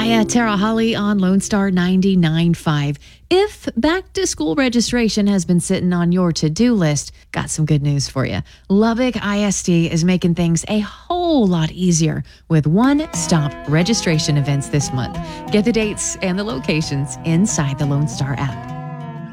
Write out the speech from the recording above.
Hiya, Tara Holly on Lone Star 99.5. If back to school registration has been sitting on your to-do list, got some good news for you. Lubbock ISD is making things a whole lot easier with one-stop registration events this month. Get the dates and the locations inside the Lone Star app.